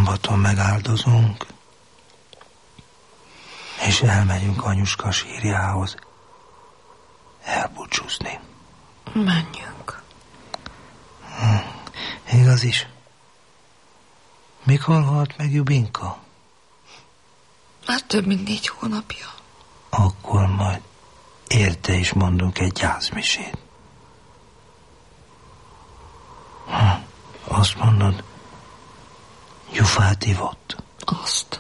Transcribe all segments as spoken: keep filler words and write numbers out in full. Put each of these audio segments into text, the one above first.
Szombaton megáldozunk, és elmegyünk anyuska sírjához elbúcsúzni. Menjünk. Hm, igaz is. Mikor halt meg Jubinka? Már több mint négy hónapja. Akkor majd érte is mondunk egy gyászmisét. Hm, azt mondod, Jufát ivott? Azt.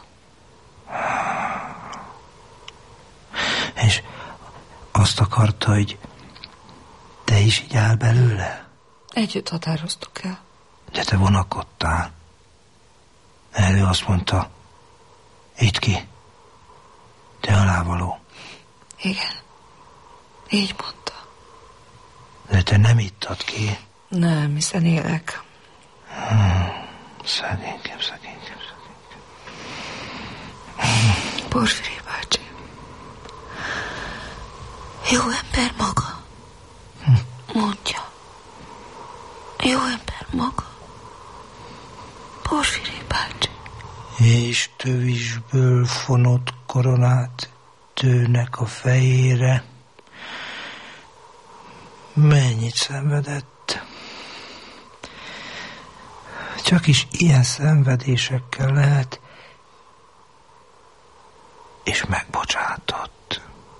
És azt akarta, hogy te is így áll belőle? Együtt határoztuk el. De te vonakodtál. Elő azt mondta, itt ki, te alávaló. Igen, így mondta. De te nem ittad ki. Nem, hiszen élek. Hmm, szegénykem, szegénykem, szegénykem. Hmm. Porfiri bácsi. Jó ember maga. Hm. Mondja. Jó ember maga. Porfiri bácsi. És tövisből fonott koronát tőnek a fejére. Mennyit szenvedett. Csak is ilyen szenvedésekkel lehet, és megbocsátott.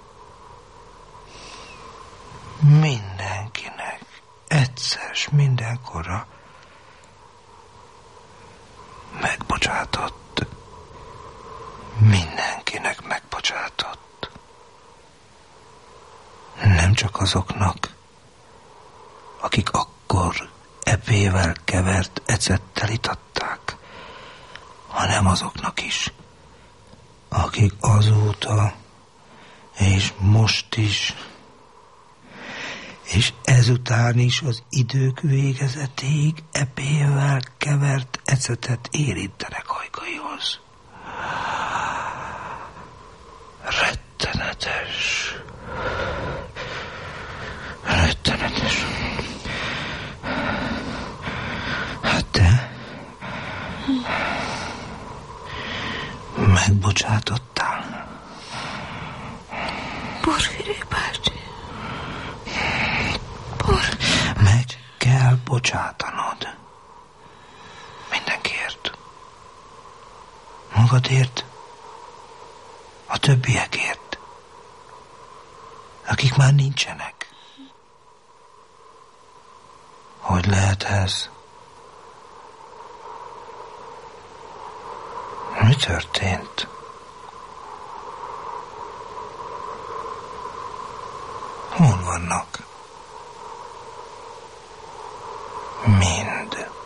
Mindenkinek, egyszer s mindenkorra megbocsátott. Mindenkinek megbocsátott. Nem csak azoknak, akik akkor epével kevert ecettel itatták, hanem azoknak is, akik azóta és most is, és ezután is az idők végezetéig epével kevert ecetet érintenek ajkaihoz. Rettenetes. Rettenetes. Hát te megbocsátottál? Porfiri bácsi. Por... Meg kell bocsátanod. Mindenkiért. Magadért, a többiekért, akik már nincsenek. Hogy lehet ez? Mi történt? Hol vannak? Mind.